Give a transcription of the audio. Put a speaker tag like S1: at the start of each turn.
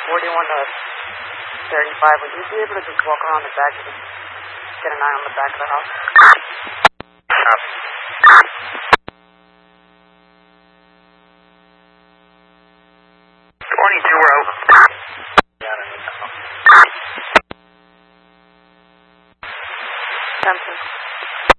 S1: 41 to 35. Would you be able to just walk around the back and just get an eye on the back of the house?
S2: 22, we're out.
S1: Simpson.